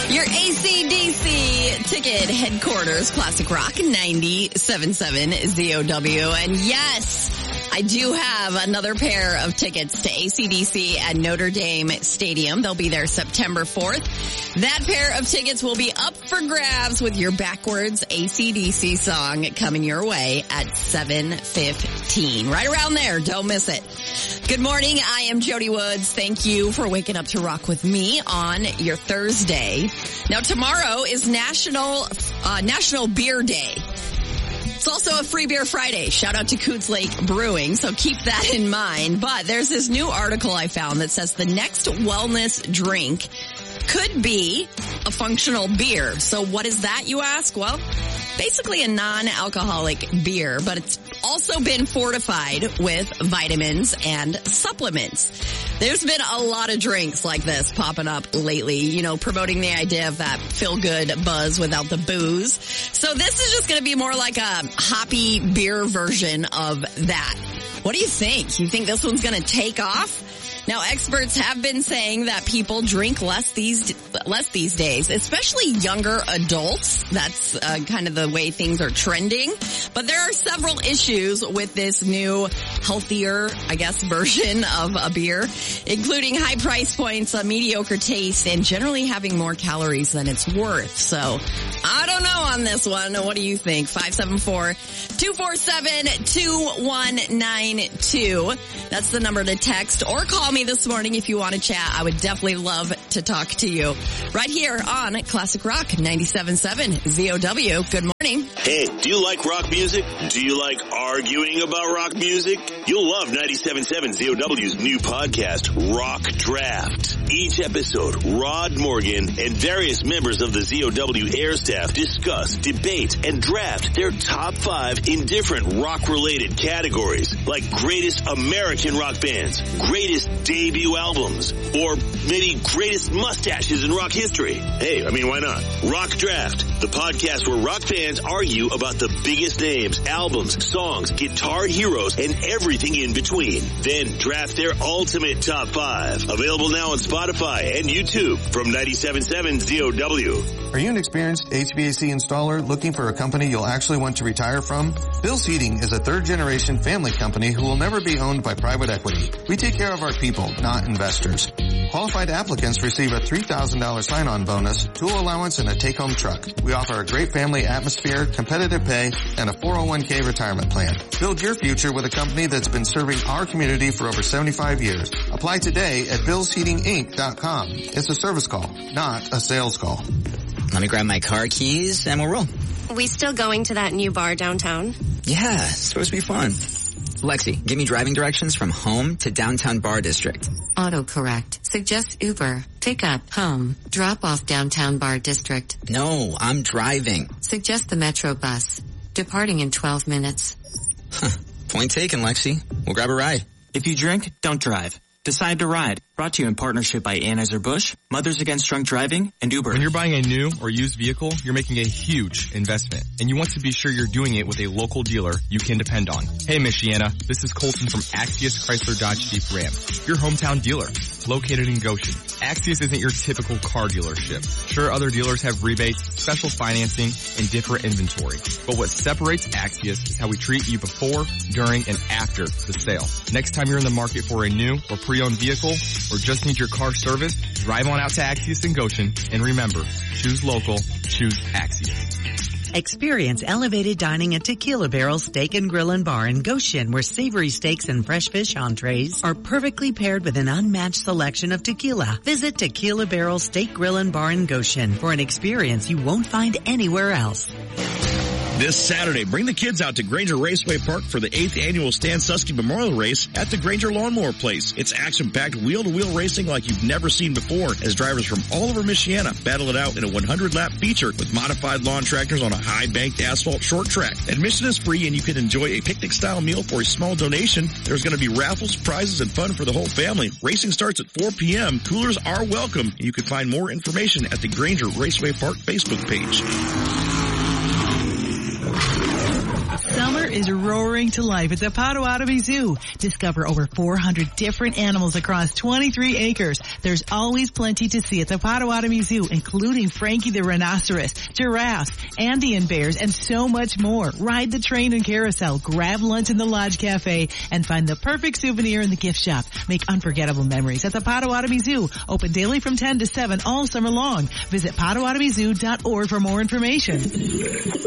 Your AC/DC ticket headquarters, Classic Rock 97.7 ZOW. And yes, I do have another pair of tickets to AC/DC at Notre Dame Stadium. They'll be there September 4th. That pair of tickets will be up for grabs with your backwards AC/DC song coming your way at 7:15. Right around there. Don't miss it. Good morning. I am Jody Woods. Thank you for waking up to rock with me on your Thursday. Now, tomorrow is National Beer Day. It's also a Free Beer Friday. Shout out to Coots Lake Brewing, so keep that in mind. But there's this new article I found that says the next wellness drink could be a functional beer. So what is that, you ask? Well, basically a non-alcoholic beer, but it's also been fortified with vitamins and supplements. There's been a lot of drinks like this popping up lately, you know, promoting the idea of that feel-good buzz without the booze. So this is just going to be more like a hoppy beer version of that. What do you think? You think this one's going to take off? Now, experts have been saying that people drink less these days, especially younger adults. That's kind of the way things are trending. But there are several issues with this new, healthier, I guess, version of a beer, including high price points, a mediocre taste, and generally having more calories than it's worth. So, I don't know on this one. What do you think? 574-247-2192. That's the number to text or call me this morning if you want to chat. I would definitely love to talk to you right here on Classic Rock 97.7 ZOW. Good morning. Hey, do you like rock music? Do you like arguing about rock music? You'll love 97.7 ZOW's new podcast, Rock Draft. Each episode, Rod Morgan and various members of the ZOW air staff discuss, debate, and draft their top 5 in different rock-related categories, like greatest American rock bands, greatest debut albums, or maybe greatest mustaches in rock history. Hey, I mean, why not? Rock Draft, the podcast where rock fans argue about the biggest names, albums, songs, guitar heroes, and everything in between. Then draft their ultimate top 5. Available now on Spotify and YouTube from 97.7 ZOW. Are you an experienced HVAC installer looking for a company you'll actually want to retire from? Bill's Heating is a third-generation family company who will never be owned by private equity. We take care of our people, not investors. Qualified applicants receive a $3,000 sign-on bonus, tool allowance, and a take-home truck. We offer a great family atmosphere, competitive pay, and a 401k retirement plan. Build your future with a company that's been serving our community for over 75 years. Apply today at billsheatinginc.com. It's a service call, not a sales call. Let me grab my car keys and we'll roll. We still going to that new bar downtown? Yeah, it's supposed to be fun. Lexi, give me driving directions from home to downtown bar district. Autocorrect. Suggest Uber. Pick up, home. Drop off downtown bar district. No, I'm driving. Suggest the Metro bus. Departing in 12 minutes. Huh. Point taken, Lexi. We'll grab a ride. If you drink, don't drive. Decide to Ride. Brought to you in partnership by Anheuser-Busch, Mothers Against Drunk Driving, and Uber. When you're buying a new or used vehicle, you're making a huge investment, and you want to be sure you're doing it with a local dealer you can depend on. Hey, Michiana, this is Colton from Axius Chrysler Dodge Jeep Ram, your hometown dealer, located in Goshen. Axius isn't your typical car dealership. Sure, other dealers have rebates, special financing, and different inventory, but what separates Axius is how we treat you before, during, and after the sale. Next time you're in the market for a new or pre-owned vehicle, or just need your car serviced, drive on out to Axius in Goshen, and remember, choose local, choose Axius. Experience elevated dining at Tequila Barrel Steak and Grill and Bar in Goshen, where savory steaks and fresh fish entrees are perfectly paired with an unmatched selection of tequila. Visit Tequila Barrel Steak Grill and Bar in Goshen for an experience you won't find anywhere else. This Saturday, bring the kids out to Granger Raceway Park for the 8th annual Stan Susky Memorial Race at the Granger Lawnmower Place. It's action-packed wheel-to-wheel racing like you've never seen before, as drivers from all over Michiana battle it out in a 100-lap feature with modified lawn tractors on a high-banked asphalt short track. Admission is free, and you can enjoy a picnic-style meal for a small donation. There's going to be raffles, prizes, and fun for the whole family. Racing starts at 4 p.m. Coolers are welcome. You can find more information at the Granger Raceway Park Facebook page. Summer is roaring to life at the Potawatomi Zoo. Discover over 400 different animals across 23 acres. There's always plenty to see at the Potawatomi Zoo, including Frankie the rhinoceros, giraffes, Andean bears, and so much more. Ride the train and carousel, grab lunch in the Lodge Cafe, and find the perfect souvenir in the gift shop. Make unforgettable memories at the Potawatomi Zoo. Open daily from 10 to 7 all summer long. Visit PotawatomiZoo.org for more information.